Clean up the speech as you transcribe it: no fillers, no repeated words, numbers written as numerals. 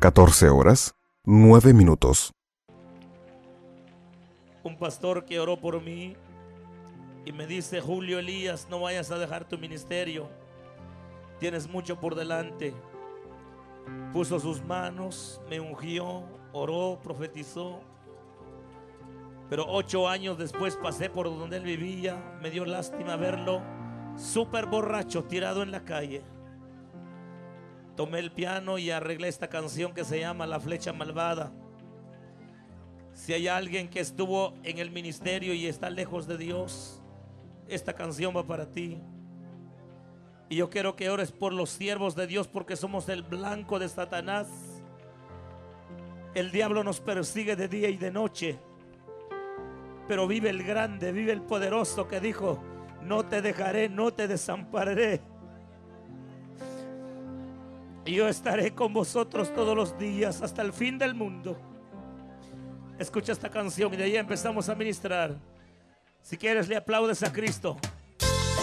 14 horas, 9 minutos. Un pastor que oró por mí y me dice: Julio Elías, no vayas a dejar tu ministerio, tienes mucho por delante. Puso sus manos, me ungió, oró, profetizó. Pero 8 años después pasé por donde él vivía. Me dio lástima verlo súper borracho, tirado en la calle. Tomé el piano y arreglé esta canción que se llama La Flecha Malvada. Si hay alguien que estuvo en el ministerio y está lejos de Dios, esta canción va para ti. Y yo quiero que ores por los siervos de Dios, porque somos el blanco de Satanás. El diablo nos persigue de día y de noche, pero vive el grande, vive el poderoso que dijo: no te dejaré, no te desampararé. Y yo estaré con vosotros todos los días hasta el fin del mundo. Escucha esta canción y de ahí empezamos a ministrar. Si quieres, le aplaudes a Cristo.